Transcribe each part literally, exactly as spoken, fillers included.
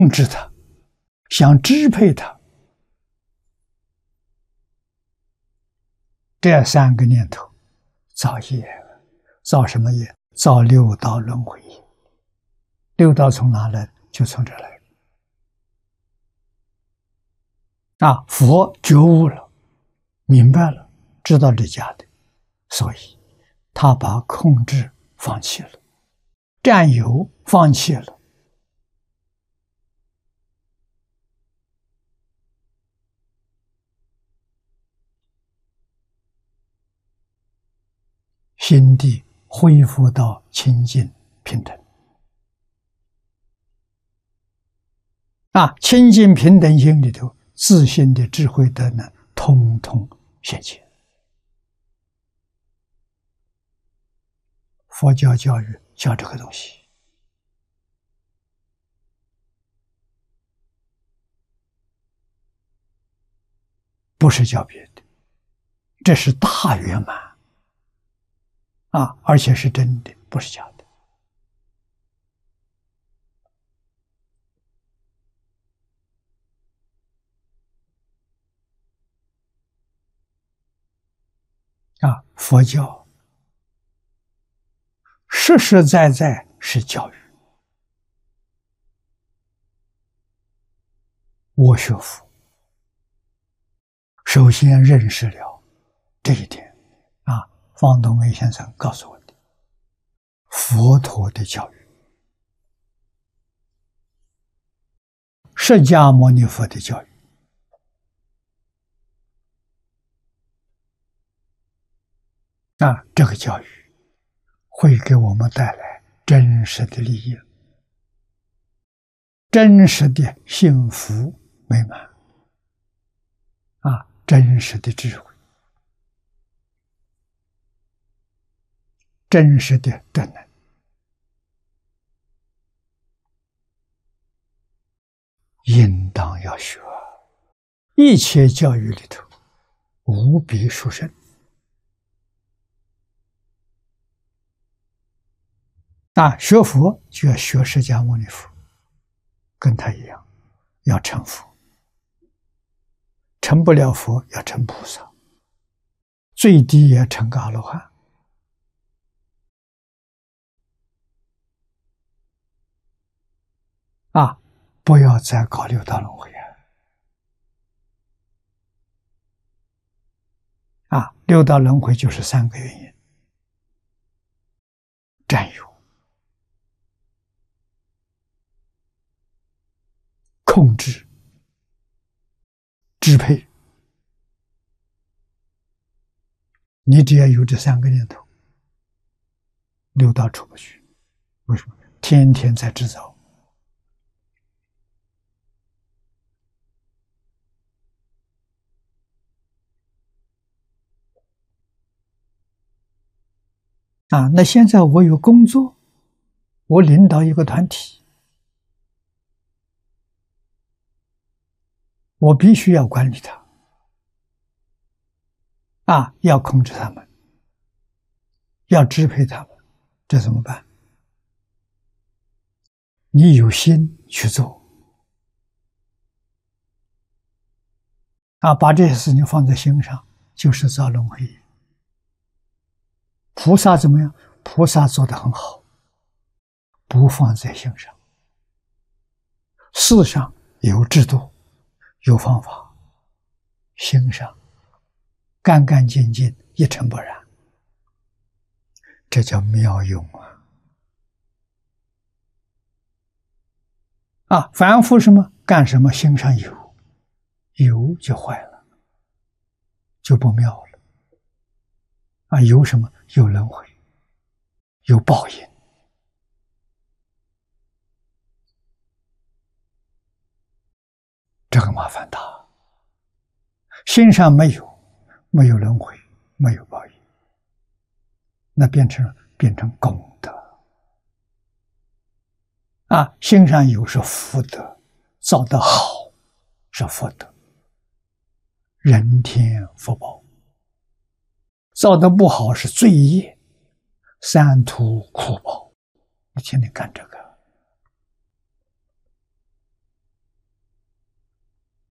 控制它，想支配它，这三个念头造业，造什么业？造六道轮回业。六道从哪来？就从这来。啊，佛觉悟了，明白了，知道这假的，所以他把控制放弃了，占有放弃了，心地恢复到清净平等。啊，清净平等心里头，自信的智慧德能通通显现。佛教教育教这个东西，不是教别的，这是大圆满啊，而且是真的，不是假的。啊，佛教实实在在是教育。我学佛，首先认识了这一点啊，方东梅先生告诉我的，佛陀的教育，释迦牟尼佛的教育，啊，这个教育会给我们带来真实的利益，真实的幸福美满，啊，真实的智慧，真实的德能。应当要学，一切教育里头无比殊胜。啊，学佛就要学释迦牟尼佛，跟他一样，要成佛。成不了佛，要成菩萨，最低也成个阿罗汉。啊，不要再搞六道轮回啊！啊，六道轮回就是三个原因：占有、控制、支配。你只要有这三个念头，六道出不去。为什么？天天在制造。啊，那现在我有工作，我领导一个团体，我必须要管理他，啊，要控制他们，要支配他们，这怎么办？你有心去做，啊，把这些事情放在心上，就是造轮回。菩萨怎么样？菩萨做得很好，不放在心上，事上有制度，有方法，心上干干净净，一尘不染，这叫妙用啊！啊，凡夫什么干什么，心上有，有就坏了，就不妙了。啊，有什么？有轮回，有报应。这个麻烦大，心上没有，没有轮回，没有报应，那变成变成功德啊！心上有是福德，造得好是福德，人天福报；造得不好是罪业，三途苦报。你天天干这个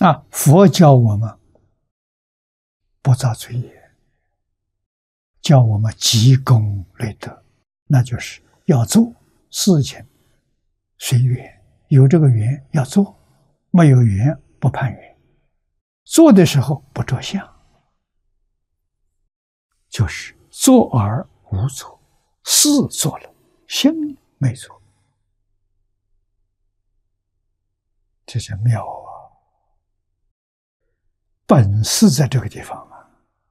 啊，佛教我们不造罪业，教我们积功累德，那就是要做事情随缘，有这个缘要做，没有缘不攀缘。做的时候不着相，就是做而无做，事做了，心没做，这叫妙啊！本事在这个地方啊！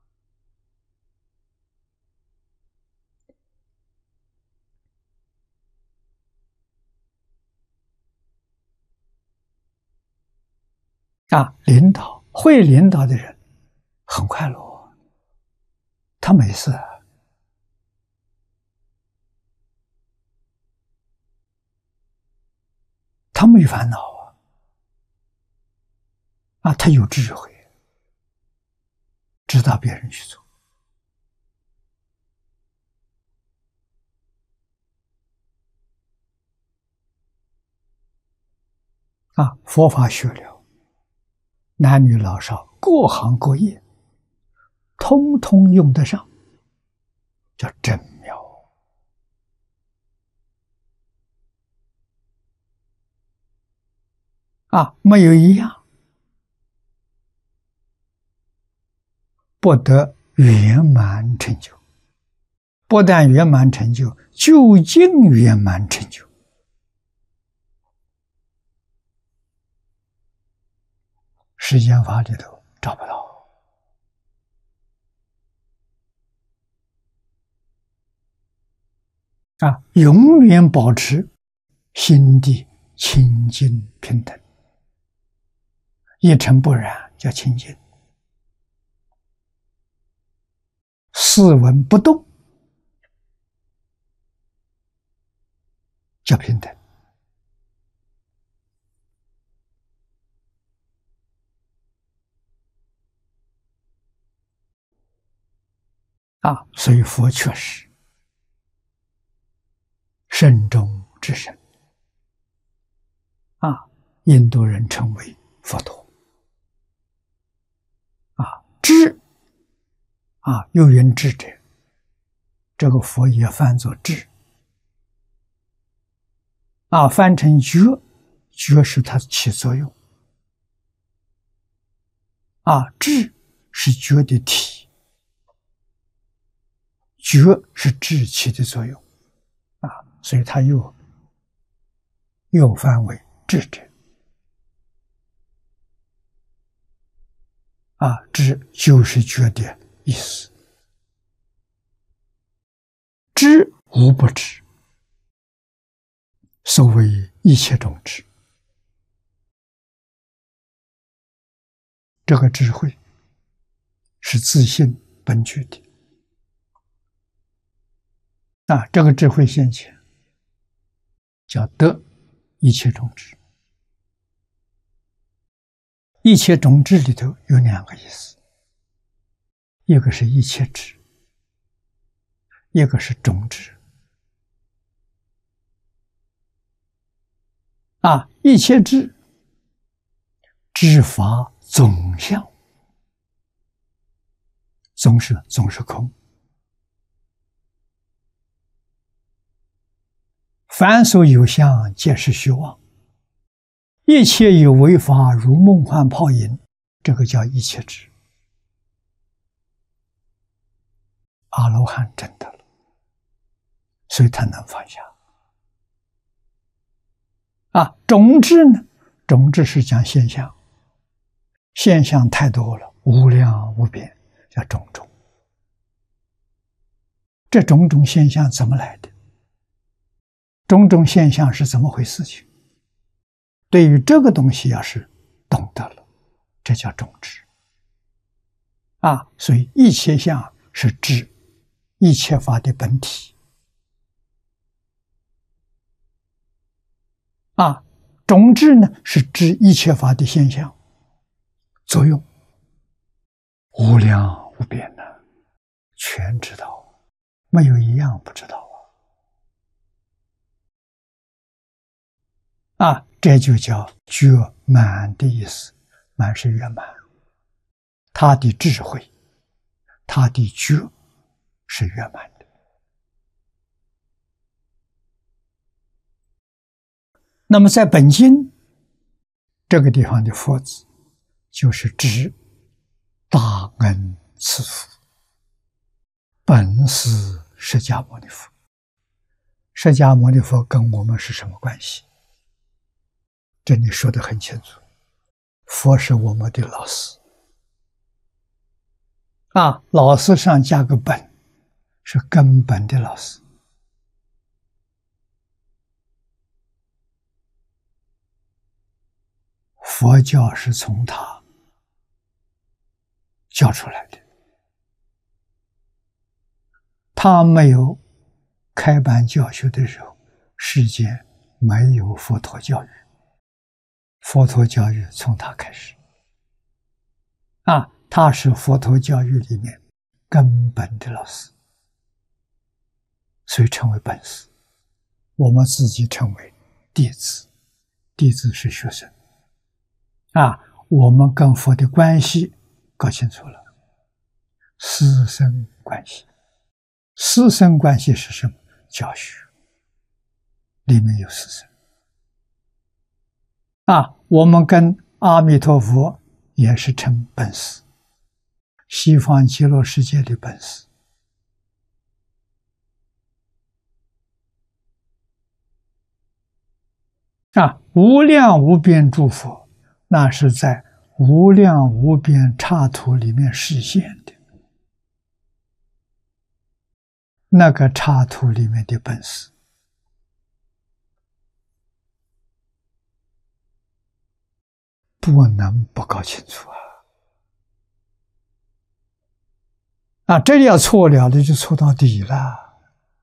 啊，领导会领导的人很快乐，他没事啊。他没烦恼啊，啊，他有智慧，知道别人去做。啊，佛法学了，男女老少各行各业，通通用得上，叫真妙。啊，没有一样不得圆满成就，不但圆满成就，究竟圆满成就。世间法里头找不到。啊，永远保持心地清净平等，一尘不染叫清净，四文不动叫平等。啊，所以佛确实慎中之慎。啊，印度人称为佛陀。啊，智啊，有云智者，这个佛也翻作智。啊，翻成觉，觉是它起作用。啊，智是觉的体，觉是智起的作用。啊，所以它又又翻为智者。啊，知就是觉的意思。知无不知，所谓一切中知。这个智慧是自性本具的。啊，这个智慧现前叫得一切中知。一切种智里头有两个意思，一个是一切智，一个是种智。啊，一切智，知法总相，总是总是空，凡所有相，皆是虚妄。一切有为法，如梦幻泡影，这个叫一切智。阿罗汉证得了，所以他能放下。啊，种智呢？种智是讲现象，现象太多了，无量无边，叫种种。这种种现象怎么来的？种种现象是怎么回事情？对于这个东西要是懂得了，这叫种智。啊，所以一切相是智，一切法的本体。啊，种智呢是知一切法的现象作用，无量无边的，全知道，没有一样不知道啊！啊，这就叫觉满的意思。 满是圆满，他的智慧，他的觉是圆满的。那么在本经这个地方的佛字，就是指大恩赐福，本是释迦牟尼佛。释迦牟尼佛跟我们是什么关系？这里说得很清楚，佛是我们的老师啊，老师上加个本，是根本的老师。佛教是从他教出来的，他没有开班教学的时候，世间没有佛陀教育，佛陀教育从他开始啊，他是佛陀教育里面根本的老师，所以称为本师。我们自己称为弟子，弟子是学生啊。我们跟佛的关系搞清楚了，师生关系。师生关系是什么？教学里面有师生啊。我们跟阿弥陀佛也是称本师，西方极乐世界的本师啊。无量无边诸佛，那是在无量无边刹土里面实现的，那个刹土里面的本事，不能不搞清楚啊！啊，这要错了的就错到底了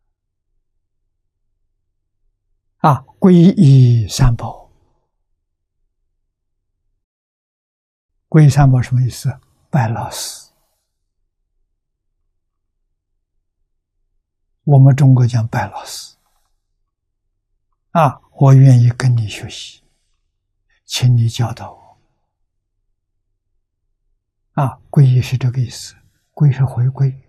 啊！皈依三宝，皈依三宝什么意思？拜老师。我们中国讲拜老师啊，我愿意跟你学习，请你教导我啊。皈依是这个意思，皈是回归。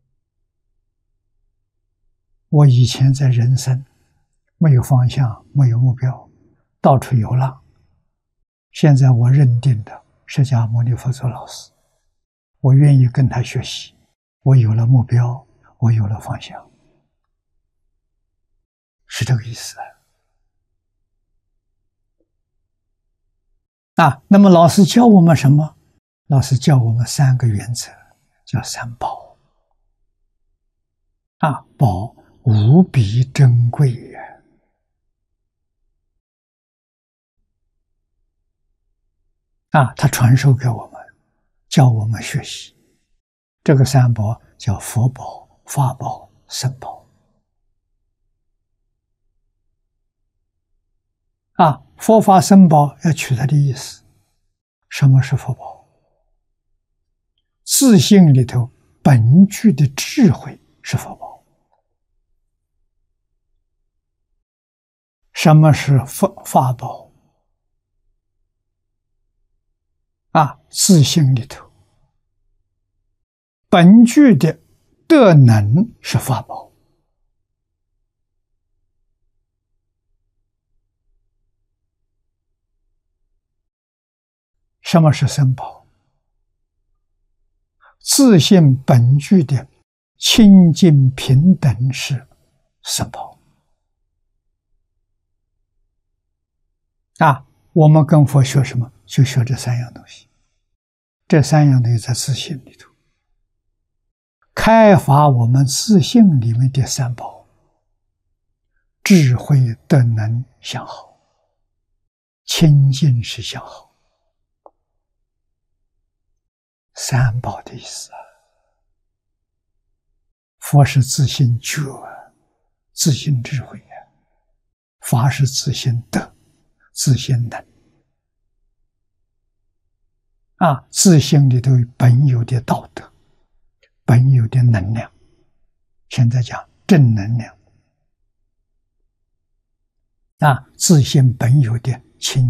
我以前在人生没有方向，没有目标，到处游浪，现在我认定的释迦牟尼佛做老师，我愿意跟他学习，我有了目标，我有了方向，是这个意思啊。那么老师教我们什么？老师教我们三个原则，叫三宝啊，宝无比珍贵呀！啊，他传授给我们，教我们学习。这个三宝叫佛宝、法宝、僧宝。啊，佛法僧宝要取它的意思。什么是佛宝？自性里头本具的智慧是佛宝。什么是佛法宝？啊，自性里头本具的德能是法宝。什么是僧宝？自性本具的清净平等是僧宝。啊，我们跟佛学什么？就学这三样东西。这三样东西在自性里头，开发我们自性里面的三宝：智慧、德能相好，清净是相好。三宝的意思啊，佛是自性觉，自性智慧啊；法是自性德，自性能啊，自性里头本有的道德，本有的能量，现在讲正能量啊，自性本有的清